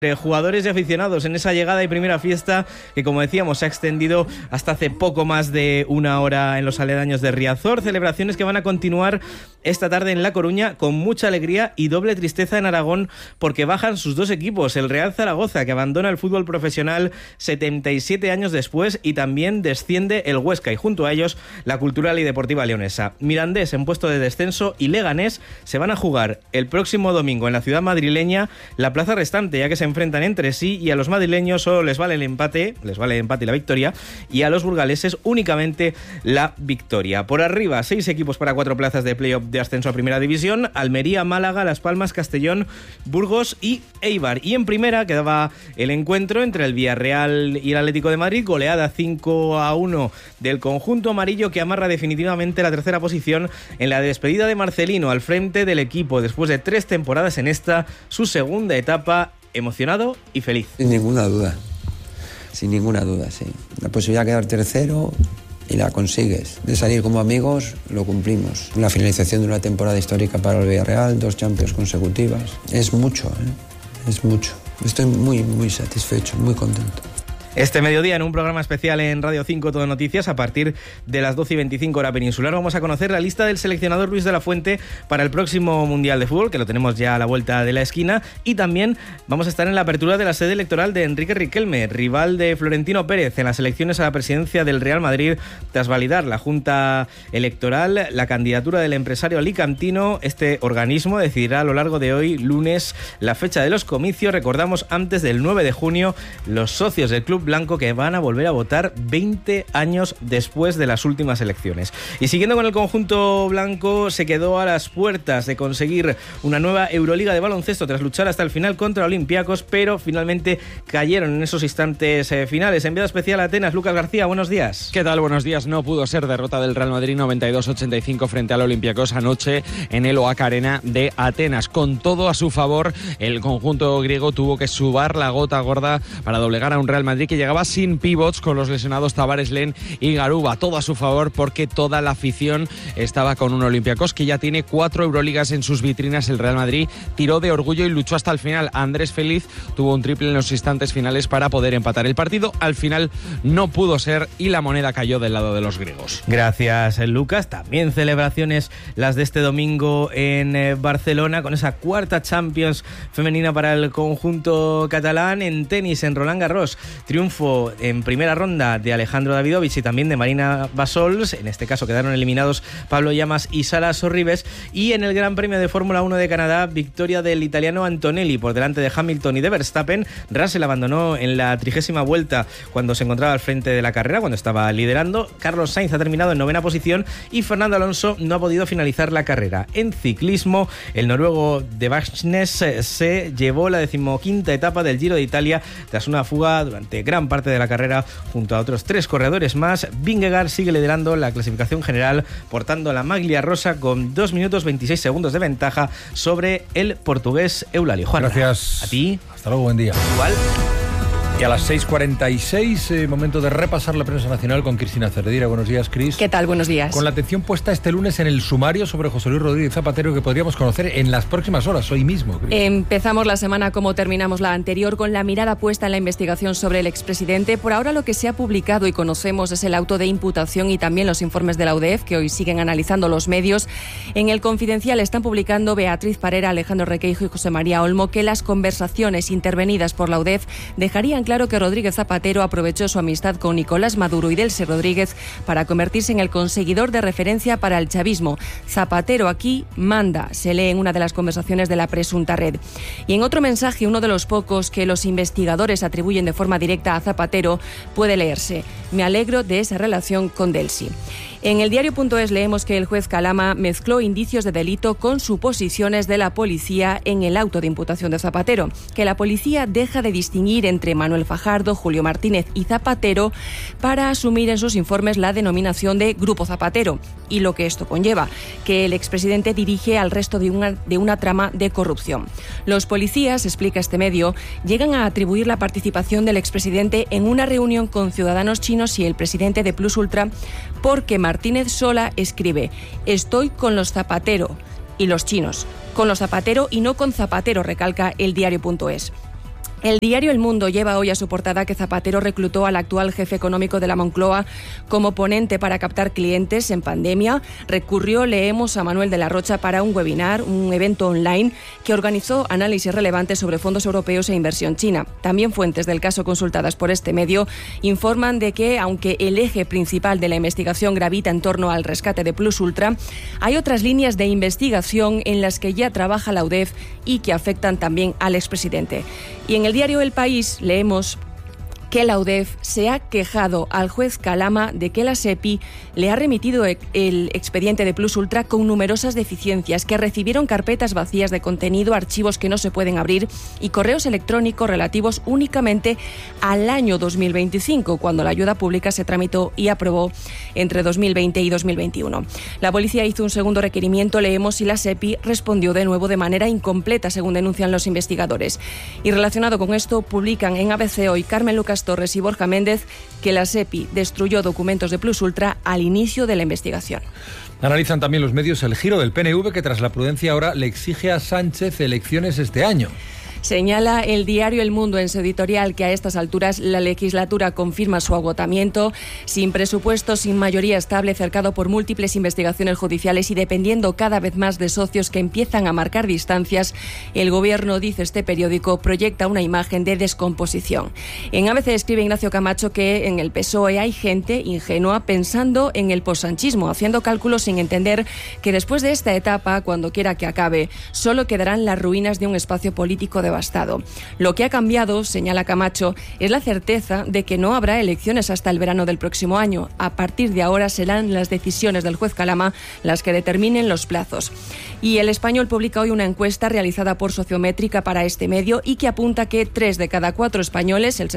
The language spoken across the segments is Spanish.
Jugadores y aficionados en esa llegada y primera fiesta que, como decíamos, se ha extendido hasta hace poco más de una hora en los aledaños de Riazor. Celebraciones que van a continuar esta tarde en La Coruña con mucha alegría y doble tristeza en Aragón, porque bajan sus dos equipos, el Real Zaragoza, que abandona el fútbol profesional 77 años después, y también desciende el Huesca, y junto a ellos la Cultural y Deportiva Leonesa. Mirandés en puesto de descenso y Leganés se van a jugar el próximo domingo en la ciudad madrileña la plaza restante, ya que se enfrentan entre sí, y a los madrileños solo les vale el empate y la victoria, y a los burgaleses únicamente la victoria. Por arriba, 6 equipos para 4 plazas de playoff de ascenso a Primera División: Almería, Málaga, Las Palmas, Castellón, Burgos y Eibar. Y en Primera quedaba el encuentro entre el Villarreal y el Atlético de Madrid, goleada 5-1 del conjunto amarillo, que amarra definitivamente la tercera posición en la despedida de Marcelino al frente del equipo después de 3 temporadas en esta, su segunda etapa. Emocionado y feliz. Sin ninguna duda, sí. La posibilidad de quedar tercero y la consigues. De salir como amigos, lo cumplimos. La finalización de una temporada histórica para el Villarreal, 2 Champions consecutivas. Es mucho, es mucho. Estoy muy, muy satisfecho, muy contento. Este mediodía, en un programa especial en Radio 5 Todo Noticias, a partir de las 12:25 hora peninsular, vamos a conocer la lista del seleccionador Luis de la Fuente para el próximo Mundial de Fútbol, que lo tenemos ya a la vuelta de la esquina, y también vamos a estar en la apertura de la sede electoral de Enrique Riquelme, rival de Florentino Pérez en las elecciones a la presidencia del Real Madrid, tras validar la Junta Electoral la candidatura del empresario alicantino. Este organismo decidirá a lo largo de hoy, lunes, la fecha de los comicios. Recordamos, antes del 9 de junio, los socios del Club Blanco, que van a volver a votar 20 años después de las últimas elecciones. Y siguiendo con el conjunto blanco, se quedó a las puertas de conseguir una nueva Euroliga de baloncesto tras luchar hasta el final contra Olympiacos, pero finalmente cayeron en esos instantes finales. Enviado especial a Atenas, Lucas García, buenos días. ¿Qué tal? Buenos días. No pudo ser derrota del Real Madrid 92-85 frente al Olympiacos anoche en el Oak Arena de Atenas. Con todo a su favor, el conjunto griego tuvo que subar la gota gorda para doblegar a un Real Madrid que llegaba sin pivots, con los lesionados Tavares, Len y Garuba. Todo a su favor, porque toda la afición estaba con un Olympiacos que ya tiene 4 Euroligas en sus vitrinas. El Real Madrid tiró de orgullo y luchó hasta el final. Andrés Feliz tuvo un triple en los instantes finales para poder empatar el partido. Al final no pudo ser y la moneda cayó del lado de los griegos. Gracias, Lucas. También celebraciones las de este domingo en Barcelona, con esa 4ª Champions femenina para el conjunto catalán. En tenis, en Roland Garros, triunfo en primera ronda de Alejandro Davidovich y también de Marina Basols. En este caso quedaron eliminados Pablo Llamas y Sara Sorribes. Y en el Gran Premio de Fórmula 1 de Canadá, victoria del italiano Antonelli por delante de Hamilton y de Verstappen. Russell abandonó en la 30ª vuelta cuando se encontraba al frente de la carrera, cuando estaba liderando. Carlos Sainz ha terminado en 9ª posición y Fernando Alonso no ha podido finalizar la carrera. En ciclismo, el noruego de Varsnes se llevó la 15ª etapa del Giro de Italia tras una fuga durante gran parte de la carrera junto a otros 3 corredores más. Vingegaard sigue liderando la clasificación general, portando la maglia rosa con 2 minutos 26 segundos de ventaja sobre el portugués Eulalie. Juan, gracias. A ti. Hasta luego, buen día. Igual. Y a las 6:46, momento de repasar la prensa nacional con Cristina Cervedira. Buenos días, Cris. ¿Qué tal? Buenos días. Con la atención puesta este lunes en el sumario sobre José Luis Rodríguez Zapatero, que podríamos conocer en las próximas horas, hoy mismo, Cris. Empezamos la semana como terminamos la anterior, con la mirada puesta en la investigación sobre el expresidente. Por ahora lo que se ha publicado y conocemos es el auto de imputación y también los informes de la UDEF, que hoy siguen analizando los medios. En el Confidencial están publicando Beatriz Parera, Alejandro Requeijo y José María Olmo que las conversaciones intervenidas por la UDEF dejarían claro que Rodríguez Zapatero aprovechó su amistad con Nicolás Maduro y Delcy Rodríguez para convertirse en el conseguidor de referencia para el chavismo. Zapatero aquí manda, se lee en una de las conversaciones de la presunta red. Y en otro mensaje, uno de los pocos que los investigadores atribuyen de forma directa a Zapatero, puede leerse: me alegro de esa relación con Delcy. En el diario.es leemos que el juez Calama mezcló indicios de delito con suposiciones de la policía en el auto de imputación de Zapatero, que la policía deja de distinguir entre Manuel Fajardo, Julio Martínez y Zapatero para asumir en sus informes la denominación de Grupo Zapatero, y lo que esto conlleva, que el expresidente dirige al resto de una trama de corrupción. Los policías, explica este medio, llegan a atribuir la participación del expresidente en una reunión con ciudadanos chinos y el presidente de Plus Ultra, porque Martínez Sola escribe: estoy con los Zapatero y los chinos, con los Zapatero y no con Zapatero, recalca el diario.es. El diario El Mundo lleva hoy a su portada que Zapatero reclutó al actual jefe económico de la Moncloa como ponente para captar clientes en pandemia. Recurrió, leemos, a Manuel de la Rocha para un webinar, un evento online que organizó análisis relevantes sobre fondos europeos e inversión china. También fuentes del caso consultadas por este medio informan de que, aunque el eje principal de la investigación gravita en torno al rescate de Plus Ultra, hay otras líneas de investigación en las que ya trabaja la UDEF y que afectan también al expresidente. Y en el diario El País leemos que la UDEF se ha quejado al juez Calama de que la SEPI le ha remitido el expediente de Plus Ultra con numerosas deficiencias, que recibieron carpetas vacías de contenido, archivos que no se pueden abrir y correos electrónicos relativos únicamente al año 2025, cuando la ayuda pública se tramitó y aprobó entre 2020 y 2021. La policía hizo un segundo requerimiento, leemos, y la SEPI respondió de nuevo de manera incompleta, según denuncian los investigadores. Y relacionado con esto, publican en ABC Hoy Carmen Lucas Torres y Borja Méndez que la SEPI destruyó documentos de Plus Ultra al inicio de la investigación. Analizan también los medios el giro del PNV, que tras la prudencia ahora le exige a Sánchez elecciones este año. Señala el diario El Mundo en su editorial que a estas alturas la legislatura confirma su agotamiento, sin presupuesto, sin mayoría estable, cercado por múltiples investigaciones judiciales y dependiendo cada vez más de socios que empiezan a marcar distancias. El Gobierno, dice este periódico, proyecta una imagen de descomposición. En ABC escribe Ignacio Camacho que en el PSOE hay gente ingenua pensando en el possanchismo, haciendo cálculos sin entender que después de esta etapa, cuando quiera que acabe, solo quedarán las ruinas de un espacio político devastado. Lo que ha cambiado, señala Camacho, es la certeza de que no habrá elecciones hasta el verano del próximo año. A partir de ahora serán las decisiones del juez Calama las que determinen los plazos. Y El Español publica hoy una encuesta realizada por Sociométrica para este medio y que apunta que 3 de cada 4 españoles, el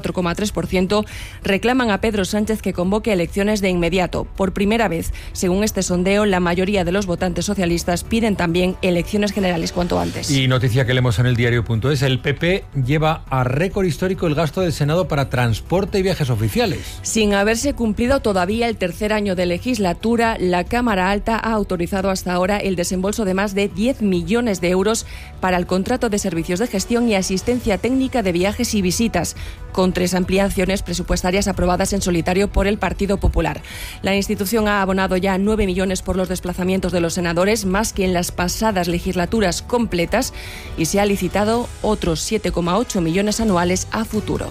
74,3%, reclaman a Pedro Sánchez que convoque elecciones de inmediato. Por primera vez, según este sondeo, la mayoría de los votantes socialistas piden también elecciones generales cuanto antes. Y noticia que leemos en el diario .es, el PP lleva a récord histórico el gasto del Senado para transporte y viajes oficiales. Sin haberse cumplido todavía el tercer año de legislatura, la Cámara Alta ha autorizado hasta ahora el desembolso de más de 10 millones de euros para el contrato de servicios de gestión y asistencia técnica de viajes y visitas, con 3 ampliaciones presupuestarias aprobadas en solitario por el Partido Popular. La institución ha abonado ya 9 millones por los desplazamientos de los senadores, más que en las pasadas legislaturas completas, y se ha licitado otros 7,8 millones anuales a futuro.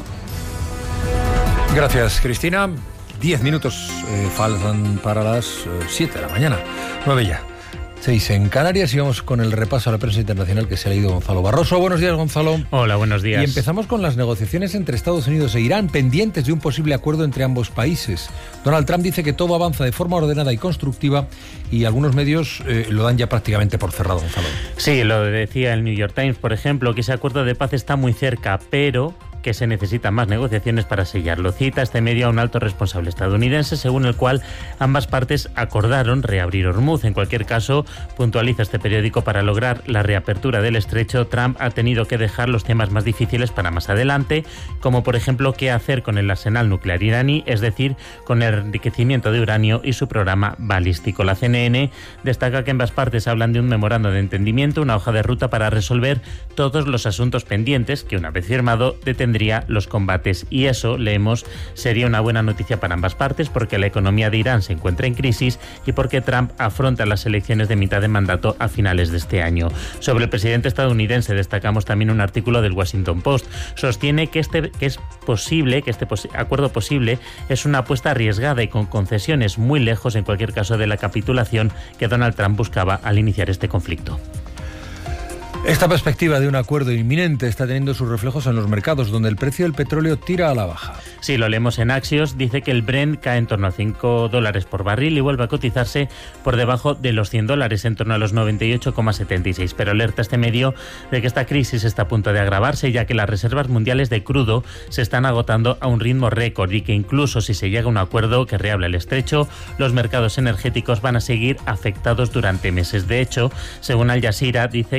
Gracias, Cristina. 10 minutos faltan para las 7 de la mañana. 9 ya. 6 en Canarias y vamos con el repaso a la prensa internacional que se ha leído Gonzalo Barroso. Buenos días, Gonzalo. Hola, buenos días. Y empezamos con las negociaciones entre Estados Unidos e Irán, pendientes de un posible acuerdo entre ambos países. Donald Trump dice que todo avanza de forma ordenada y constructiva y algunos medios lo dan ya prácticamente por cerrado, Gonzalo. Sí, lo decía el New York Times, por ejemplo, que ese acuerdo de paz está muy cerca, pero que se necesitan más negociaciones para sellarlo. Cita este medio a un alto responsable estadounidense, según el cual ambas partes acordaron reabrir Hormuz. En cualquier caso, puntualiza este periódico, para lograr la reapertura del estrecho, Trump ha tenido que dejar los temas más difíciles para más adelante, como por ejemplo qué hacer con el arsenal nuclear iraní, es decir, con el enriquecimiento de uranio y su programa balístico. La CNN destaca que ambas partes hablan de un memorando de entendimiento, una hoja de ruta para resolver todos los asuntos pendientes que, una vez firmado, detendría los combates. Y eso, leemos, sería una buena noticia para ambas partes, porque la economía de Irán se encuentra en crisis y porque Trump afronta las elecciones de mitad de mandato a finales de este año. Sobre el presidente estadounidense destacamos también un artículo del Washington Post. Sostiene que este acuerdo posible es una apuesta arriesgada y con concesiones muy lejos, en cualquier caso, de la capitulación que Donald Trump buscaba al iniciar este conflicto. Esta perspectiva de un acuerdo inminente está teniendo sus reflejos en los mercados, donde el precio del petróleo tira a la baja. Sí, lo leemos en Axios. Dice que el Brent cae en torno a $5 por barril y vuelve a cotizarse por debajo de los $100, en torno a los 98,76. Pero alerta este medio de que esta crisis está a punto de agravarse, ya que las reservas mundiales de crudo se están agotando a un ritmo récord y que incluso si se llega a un acuerdo que reabra el estrecho, los mercados energéticos van a seguir afectados durante meses. De hecho, según Al Jazeera, dice que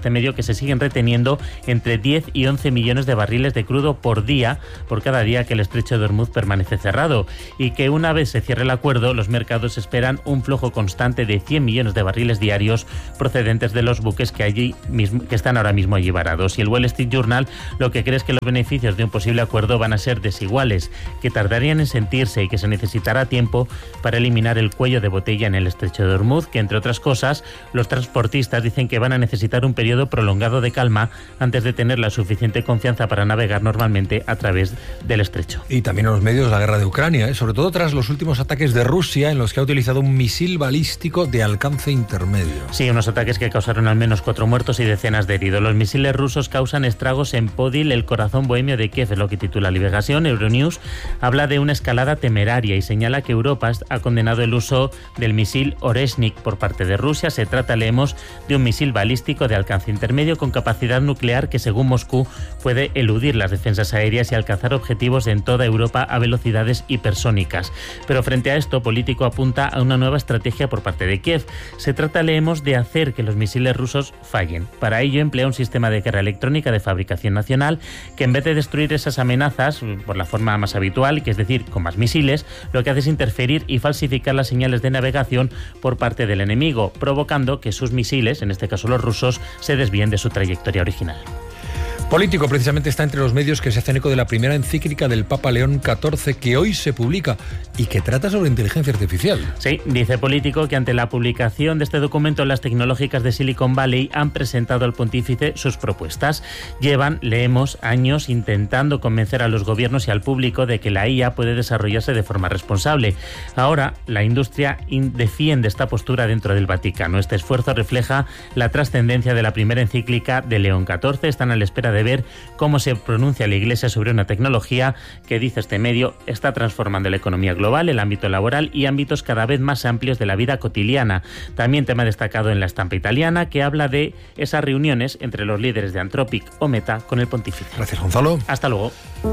este medio que se siguen reteniendo entre 10 y 11 millones de barriles de crudo por día, por cada día que el estrecho de Hormuz permanece cerrado, y que una vez se cierre el acuerdo, los mercados esperan un flujo constante de 100 millones de barriles diarios procedentes de los buques que están ahora mismo allí varados. Y el Wall Street Journal lo que cree es que los beneficios de un posible acuerdo van a ser desiguales, que tardarían en sentirse y que se necesitará tiempo para eliminar el cuello de botella en el estrecho de Hormuz, que entre otras cosas los transportistas dicen que van a necesitar un periodo prolongado de calma antes de tener la suficiente confianza para navegar normalmente a través del estrecho. Y también en los medios la guerra de Ucrania, sobre todo tras los últimos ataques de Rusia en los que ha utilizado un misil balístico de alcance intermedio. Sí, unos ataques que causaron al menos 4 muertos y decenas de heridos. Los misiles rusos causan estragos en Podil, el corazón bohemio de Kiev, es lo que titula Liberación. Euronews habla de una escalada temeraria y señala que Europa ha condenado el uso del misil Oreshnik por parte de Rusia. Se trata, leemos, de un misil balístico de alcance intermedio con capacidad nuclear que, según Moscú, puede eludir las defensas aéreas y alcanzar objetivos en toda Europa a velocidades hipersónicas. Pero frente a esto, Político apunta a una nueva estrategia por parte de Kiev. Se trata, leemos, de hacer que los misiles rusos fallen. Para ello emplea un sistema de guerra electrónica de fabricación nacional que, en vez de destruir esas amenazas por la forma más habitual, que es decir, con más misiles, lo que hace es interferir y falsificar las señales de navegación por parte del enemigo, provocando que sus misiles, en este caso los rusos, se desvíen de su trayectoria original. Político precisamente está entre los medios que se hacen eco de la primera encíclica del Papa León XIV que hoy se publica y que trata sobre inteligencia artificial. Sí, dice Político que ante la publicación de este documento las tecnológicas de Silicon Valley han presentado al pontífice sus propuestas. Llevan, leemos, años intentando convencer a los gobiernos y al público de que la IA puede desarrollarse de forma responsable. Ahora la industria defiende esta postura dentro del Vaticano. Este esfuerzo refleja la trascendencia de la primera encíclica de León XIV. Están a la espera de ver cómo se pronuncia la Iglesia sobre una tecnología que, dice este medio, está transformando la economía global, el ámbito laboral y ámbitos cada vez más amplios de la vida cotidiana. También tema destacado en la estampa italiana, que habla de esas reuniones entre los líderes de Anthropic o Meta con el pontífice. Gracias, Gonzalo. Hasta luego.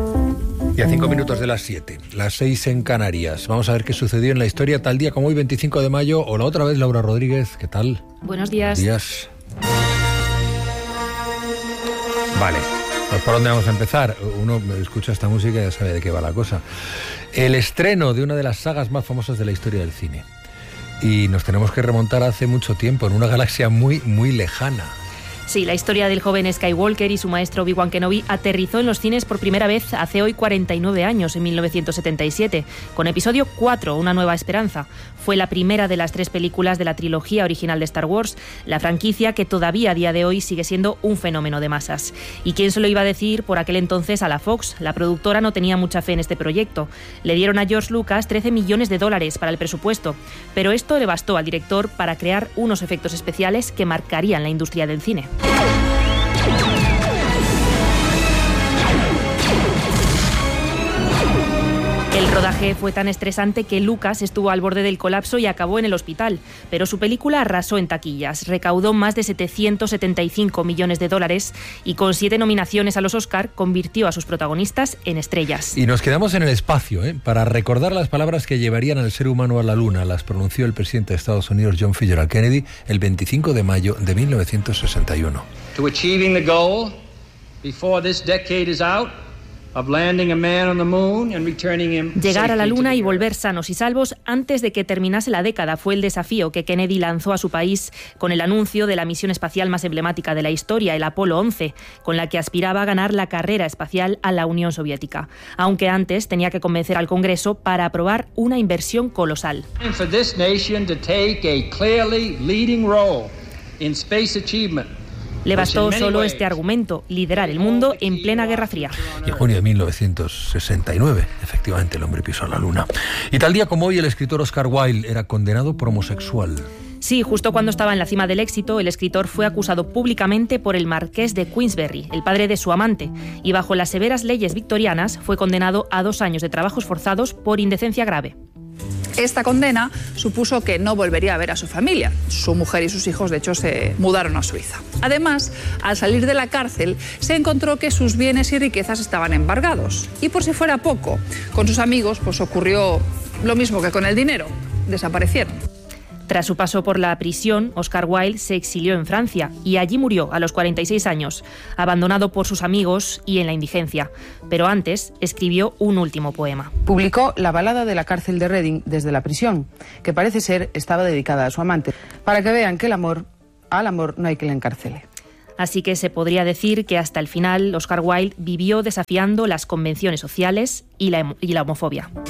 Y a 5 minutos de las 7, las 6 en Canarias. Vamos a ver qué sucedió en la historia tal día como hoy, 25 de mayo. Hola otra vez, Laura Rodríguez. ¿Qué tal? Buenos días. Buenos días. Vale, pues ¿por dónde vamos a empezar? Uno escucha esta música y ya sabe de qué va la cosa. El estreno de una de las sagas más famosas de la historia del cine. Y nos tenemos que remontar hace mucho tiempo, en una galaxia muy, muy lejana. Sí, la historia del joven Skywalker y su maestro Obi-Wan Kenobi aterrizó en los cines por primera vez hace hoy 49 años, en 1977, con episodio 4, Una nueva esperanza. Fue la primera de las 3 películas de la trilogía original de Star Wars, la franquicia que todavía a día de hoy sigue siendo un fenómeno de masas. ¿Y quién se lo iba a decir por aquel entonces a la Fox? La productora no tenía mucha fe en este proyecto. Le dieron a George Lucas $13 millones para el presupuesto, pero esto le bastó al director para crear unos efectos especiales que marcarían la industria del cine. El rodaje fue tan estresante que Lucas estuvo al borde del colapso y acabó en el hospital, pero su película arrasó en taquillas, recaudó más de $775 millones y con 7 nominaciones a los Oscar convirtió a sus protagonistas en estrellas. Y nos quedamos en el espacio, para recordar las palabras que llevarían al ser humano a la Luna. Las pronunció el presidente de Estados Unidos, John F. Kennedy, el 25 de mayo de 1961. To achieving the goal before this decade is out. Llegar a la Luna y volver sanos y salvos antes de que terminase la década fue el desafío que Kennedy lanzó a su país con el anuncio de la misión espacial más emblemática de la historia, el Apolo 11, con la que aspiraba a ganar la carrera espacial a la Unión Soviética. Aunque antes tenía que convencer al Congreso para aprobar una inversión colosal. Le bastó solo este argumento, liderar el mundo en plena Guerra Fría. Y en junio de 1969, efectivamente, el hombre pisó la Luna. Y tal día como hoy, el escritor Oscar Wilde era condenado por homosexual. Sí, justo cuando estaba en la cima del éxito, el escritor fue acusado públicamente por el marqués de Queensberry, el padre de su amante, y bajo las severas leyes victorianas fue condenado a 2 años de trabajos forzados por indecencia grave. Esta condena supuso que no volvería a ver a su familia. Su mujer y sus hijos, de hecho, se mudaron a Suiza. Además, al salir de la cárcel, se encontró que sus bienes y riquezas estaban embargados. Y por si fuera poco, con sus amigos pues ocurrió lo mismo que con el dinero. Desaparecieron. Tras su paso por la prisión, Oscar Wilde se exilió en Francia y allí murió a los 46 años, abandonado por sus amigos y en la indigencia. Pero antes escribió un último poema. Publicó La balada de la cárcel de Reading desde la prisión, que parece ser estaba dedicada a su amante, para que vean que al amor no hay que le encarcele. Así que se podría decir que hasta el final Oscar Wilde vivió desafiando las convenciones sociales y la homofobia.